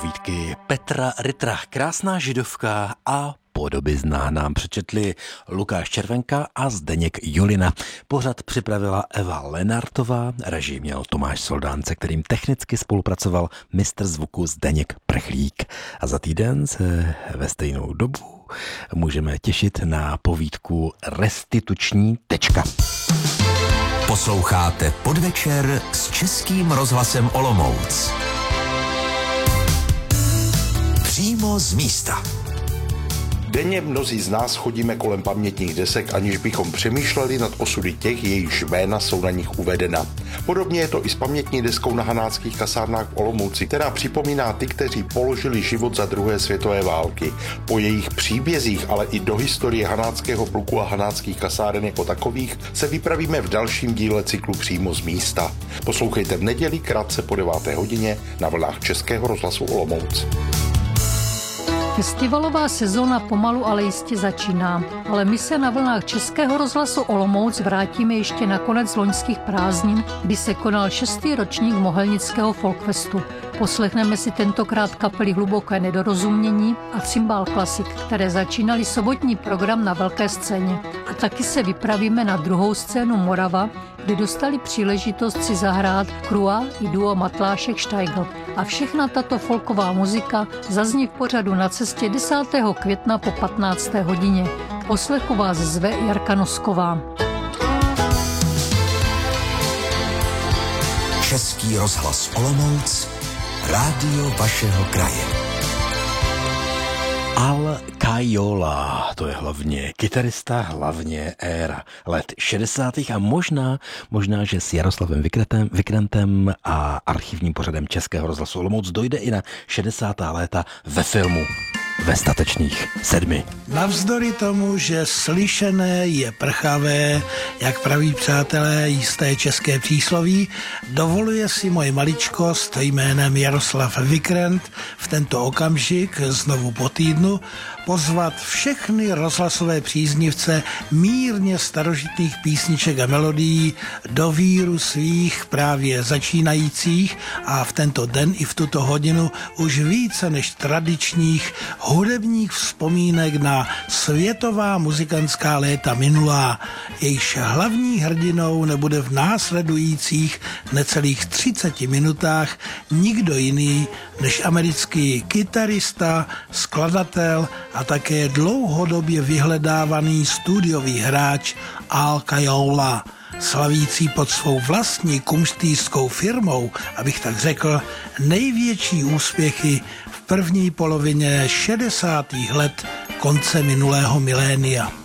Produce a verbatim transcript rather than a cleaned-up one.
Povídky Petra Rittera, Krásná židovka a Podobizna nám přečetli Lukáš Červenka a Zdeněk Julina. Pořad připravila Eva Lenartová, režii měl Tomáš Soldán, se kterým technicky spolupracoval mistr zvuku Zdeněk Prchlík. A za týden se ve stejnou dobu můžeme těšit na povídku Restituční tečka. Posloucháte Podvečer s Českým rozhlasem Olomouc. Přímo z místa. Denně mnozí z nás chodíme kolem pamětních desek, aniž bychom přemýšleli nad osudy těch, jejichž jména jsou na nich uvedena. Podobně je to i s pamětní deskou na hanáckých kasárnách v Olomouci, která připomíná ty, kteří položili život za druhé světové války. Po jejich příbězích, ale i do historie hanáckého pluku a hanáckých kasáren jako takových se vypravíme v dalším díle cyklu Přímo z místa. Poslouchejte v neděli krátce po deváté hodině na vlnách Českého rozhlasu Olomouc. Festivalová sezóna pomalu ale jistě začíná, ale my se na vlnách Českého rozhlasu Olomouc vrátíme ještě na konec loňských prázdnin, kdy se konal šestý ročník Mohelnického folkfestu. Poslechneme si tentokrát kapely Hluboké nedorozumění a Cymbal Classic, které začínali sobotní program na velké scéně. A taky se vypravíme na druhou scénu Morava, kde dostali příležitost si zahrát Krua i duo Matlášek Štajgl. A všechna tato folková muzika zazní v pořadu Na cestě desátého května po patnácté hodině. Poslechu vás zve Jarka Nosková. Český rozhlas Olomouc, rádio vašeho kraje. Al Kajola, to je hlavně kytarista, hlavně éra let šedesátých a možná, možná, že s Jaroslavem Vikretem, Vikrantem a archivním pořadem Českého rozhlasu Olomouc dojde i na šedesátá léta ve filmu Ve statečných sedmi. Navzdory tomu, že slyšené je prchavé, jak praví přátelé jisté české přísloví, dovoluje si moje maličkost jménem Jaroslav Vikrent v tento okamžik, znovu po týdnu, pozvat všechny rozhlasové příznivce mírně starožitných písniček a melodií do víru svých právě začínajících a v tento den i v tuto hodinu už více než tradičních hudebních vzpomínek na světová muzikantská léta minulá. Jejíž hlavní hrdinou nebude v následujících necelých třiceti minutách nikdo jiný než americký kytarista, skladatel a také dlouhodobě vyhledávaný studiový hráč Al Kajola, slavící pod svou vlastní kumštýřskou firmou, abych tak řekl, největší úspěchy v první polovině šedesátých let konce minulého milénia.